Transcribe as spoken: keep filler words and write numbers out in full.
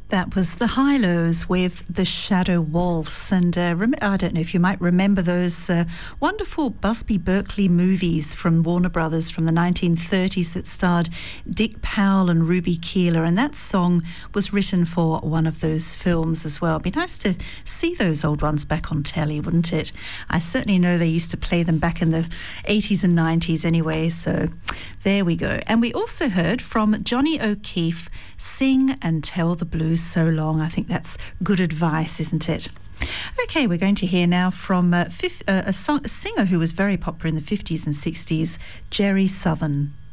That was the Hi-Lo's with The Shadow Waltz. And uh, rem- I don't know if you might remember those uh, wonderful Busby Berkeley movies from Warner Brothers from the nineteen thirties that starred Dick Powell and Ruby Keeler. And that song was written for one of those films as well. It'd be nice to see those old ones back on telly, wouldn't it? I certainly know they used to play them back in the eighties and nineties anyway. So there we go. And we also heard from Johnny O'Keefe, Sing and Tell the Blues So Long. I think that's good advice, isn't it? Okay, we're going to hear now from uh, fif- uh, a, song- a singer who was very popular in the fifties and sixties, Jerry Southern.